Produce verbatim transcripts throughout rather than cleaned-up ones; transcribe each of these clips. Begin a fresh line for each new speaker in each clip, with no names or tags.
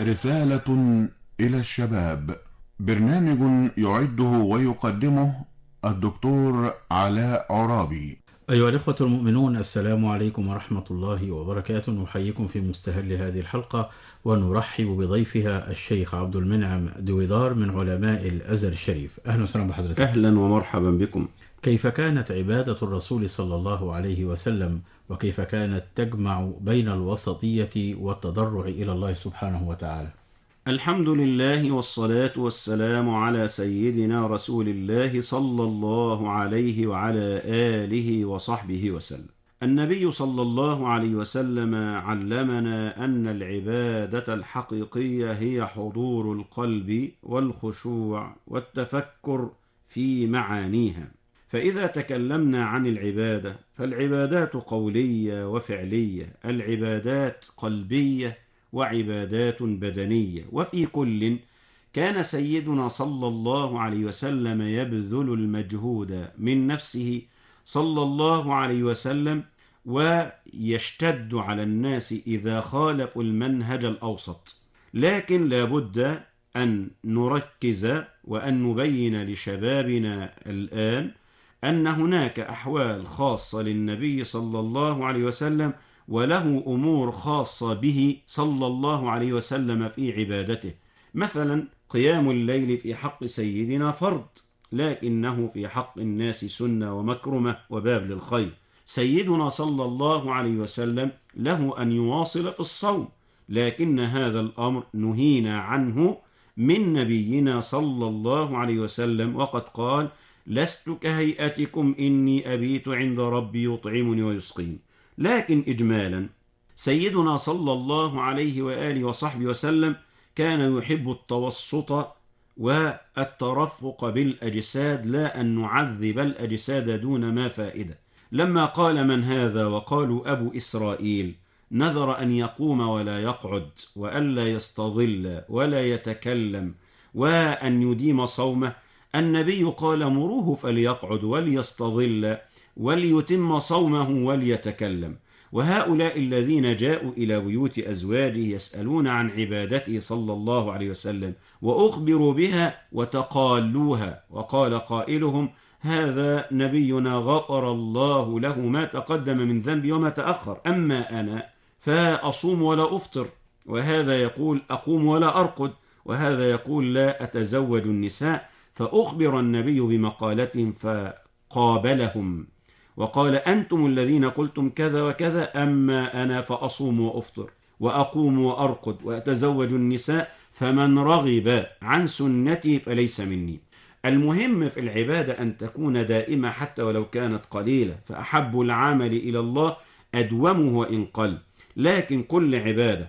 رسالة إلى الشباب، برنامج يعده ويقدمه الدكتور علاء عرابي.
أيها الإخوة المؤمنون، السلام عليكم ورحمة الله وبركاته. نحييكم في مستهل هذه الحلقة ونرحب بضيفها الشيخ عبد المنعم دويدار من علماء الأزهر الشريف. أهلا وسهلا بحضرتك.
أهلا ومرحبا بكم.
كيف كانت عبادة الرسول صلى الله عليه وسلم، وكيف كانت تجمع بين الوسطية والتضرع إلى الله سبحانه وتعالى؟
الحمد لله والصلاة والسلام على سيدنا رسول الله صلى الله عليه وعلى آله وصحبه وسلم. النبي صلى الله عليه وسلم علمنا أن العبادة الحقيقية هي حضور القلب والخشوع والتفكر في معانيها. فإذا تكلمنا عن العبادة فالعبادات قولية وفعلية، العبادات قلبية وعبادات بدنية، وفي كل كان سيدنا صلى الله عليه وسلم يبذل المجهود من نفسه صلى الله عليه وسلم، ويشتد على الناس إذا خالفوا المنهج الأوسط. لكن لابد أن نركز وأن نبين لشبابنا الآن أن هناك أحوال خاصة للنبي صلى الله عليه وسلم، وله أمور خاصة به صلى الله عليه وسلم في عبادته. مثلا قيام الليل في حق سيدنا فرض، لكنه في حق الناس سنة ومكرمة وباب للخير. سيدنا صلى الله عليه وسلم له أن يواصل في الصوم، لكن هذا الأمر نهينا عنه من نبينا صلى الله عليه وسلم، وقد قال: لست كهيئتكم إني أبيت عند ربي يطعمني ويسقين. لكن إجمالا سيدنا صلى الله عليه وآله وصحبه وسلم كان يحب التوسط والترفق بالأجساد، لا أن نعذب الأجساد دون ما فائدة. لما قال: من هذا؟ وقالوا: أبو إسرائيل، نذر أن يقوم ولا يقعد، وألا يستظل ولا يتكلم، وأن يديم صومه. النبي قال: مروه فليقعد وليستظل وليتم صومه وليتكلم. وهؤلاء الذين جاءوا إلى بيوت أزواجه يسألون عن عبادته صلى الله عليه وسلم، وأخبروا بها وتقالوها، وقال قائلهم: هذا نبينا غفر الله له ما تقدم من ذنبي وما تأخر، أما أنا فأصوم ولا أفطر، وهذا يقول أقوم ولا أرقد، وهذا يقول لا أتزوج النساء. فأخبر النبي بمقالتهم فقابلهم وقال: أنتم الذين قلتم كذا وكذا، أما أنا فأصوم وأفطر وأقوم وأرقد وأتزوج النساء، فمن رغب عن سنتي فليس مني. المهم في العبادة أن تكون دائمة حتى ولو كانت قليلة، فأحب العمل إلى الله أدومه وإن قل. لكن كل عبادة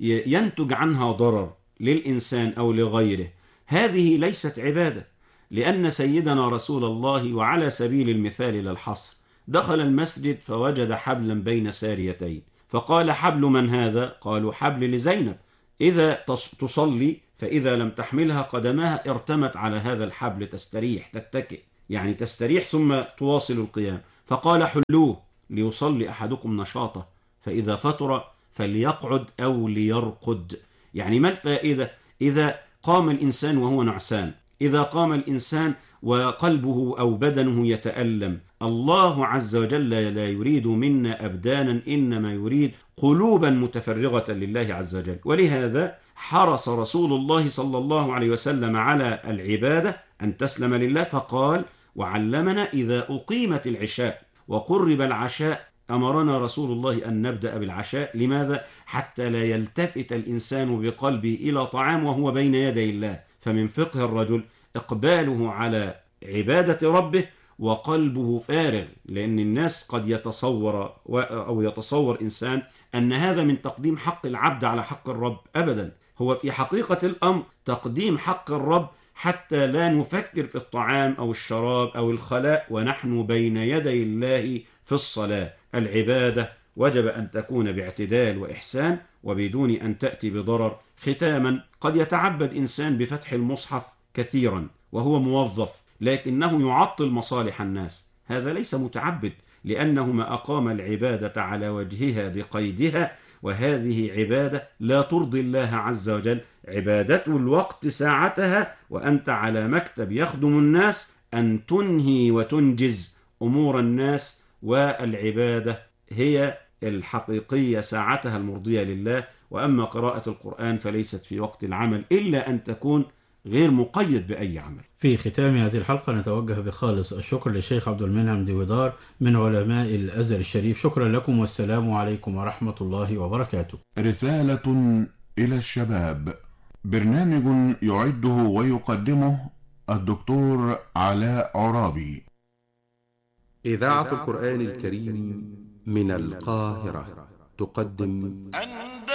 ينتج عنها ضرر للإنسان أو لغيره هذه ليست عبادة. لأن سيدنا رسول الله، وعلى سبيل المثال للحصر، دخل المسجد فوجد حبلا بين ساريتين، فقال: حبل من هذا؟ قالوا: حبل لزينب، إذا تصلي فإذا لم تحملها قدمها ارتمت على هذا الحبل تستريح تتكئ، يعني تستريح ثم تواصل القيام. فقال: حلوه ليصلي أحدكم نشاطه، فإذا فتر فليقعد أو ليرقد. يعني ما الفائدة إذا قام الإنسان وهو نعسان؟ إذا قام الإنسان وقلبه أو بدنه يتألم، الله عز وجل لا يريد منا أبدانا، إنما يريد قلوبا متفرغة لله عز وجل. ولهذا حرص رسول الله صلى الله عليه وسلم على العبادة أن تسلم لله، فقال وعلمنا: إذا أقيمت العشاء وقرب العشاء أمرنا رسول الله أن نبدأ بالعشاء. لماذا؟ حتى لا يلتفت الإنسان بقلبه إلى طعام وهو بين يدي الله. فمن فقه الرجل إقباله على عبادة ربه وقلبه فارغ، لأن الناس قد يتصور أو يتصور إنسان أن هذا من تقديم حق العبد على حق الرب. أبدا، هو في حقيقة الأمر تقديم حق الرب، حتى لا نفكر في الطعام أو الشراب أو الخلاء ونحن بين يدي الله في الصلاة. العبادة وجب أن تكون باعتدال وإحسان وبدون أن تأتي بضرر. ختاما، قد يتعبد إنسان بفتح المصحف كثيرا وهو موظف، لكنه يعطل مصالح الناس، هذا ليس متعبد، لأنه ما أقام العبادة على وجهها بقيدها وهذه عبادة لا ترضي الله عز وجل. عبادة الوقت ساعتها وأنت على مكتب يخدم الناس أن تنهي وتنجز أمور الناس، والعبادة هي الحقيقية ساعتها المرضية لله. وأما قراءة القرآن فليست في وقت العمل إلا أن تكون غير مقيد بأي عمل.
في ختام هذه الحلقة نتوجه بخالص الشكر للشيخ عبد المنعم دويدار من علماء الأزهر الشريف. شكرا لكم والسلام عليكم ورحمة الله وبركاته.
رسالة إلى الشباب، برنامج يعده ويقدمه الدكتور علاء عرابي.
إذاعة القرآن الكريم من القاهرة تقدم